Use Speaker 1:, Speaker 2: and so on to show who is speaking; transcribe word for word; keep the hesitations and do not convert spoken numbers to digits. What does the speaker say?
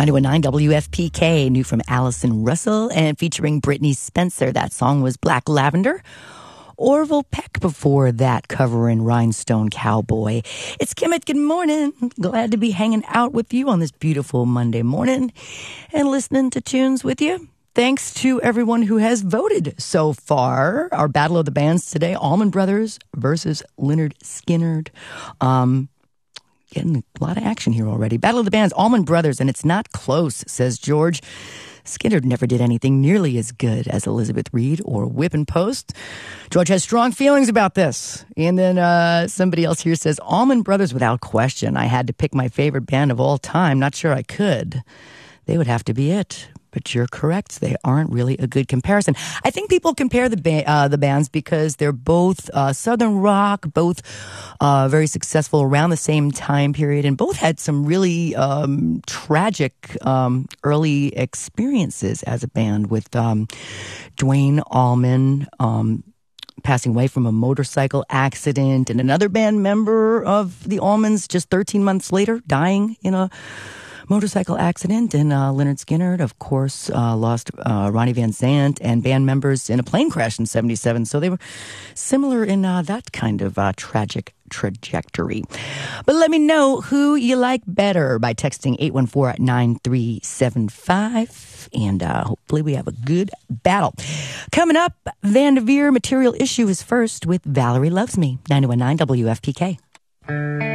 Speaker 1: ninety-one point nine W F P K, new from Allison Russell and featuring Brittany Spencer. That song was Black Lavender. Orville Peck before that, covering Rhinestone Cowboy. It's Kimmett. Good morning. Glad to be hanging out with you on this beautiful Monday morning and listening to tunes with you. Thanks to everyone who has voted so far. Our Battle of the Bands today, Allman Brothers versus Lynyrd Skynyrd. Um, getting a lot of action here already. Battle of the Bands, Allman Brothers, and it's not close, says George. Skynyrd never did anything nearly as good as Elizabeth Reed or Whippin' Post. George has strong feelings about this. And then uh, somebody else here says, Allman Brothers without question. I had to pick my favorite band of all time. Not sure I could. They would have to be it. But you're correct. They aren't really a good comparison. I think people compare the ba- uh, the bands because they're both uh, Southern rock, both uh, very successful around the same time period, and both had some really um, tragic um, early experiences as a band with um, Duane Allman um, passing away from a motorcycle accident, and another band member of the Allmans just thirteen months later dying in a motorcycle accident. And uh, Lynyrd Skynyrd, of course, uh, lost uh, Ronnie Van Zant and band members in a plane crash in seventy-seven. So they were similar in uh, that kind of uh, tragic trajectory. But let me know who you like better by texting eight one four, nine three seven five. And uh, hopefully we have a good battle. Coming up, Van Devere Material Issue is first with Valerie Loves Me, ninety-one point nine W F P K.